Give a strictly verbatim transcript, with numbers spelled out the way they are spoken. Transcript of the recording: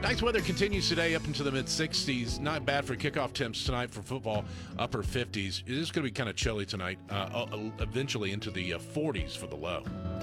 Nice weather continues today up into the mid sixties. Not bad for kickoff temps tonight for football, upper fifties. It is going to be kind of chilly tonight, uh, eventually into the uh, forties for the low.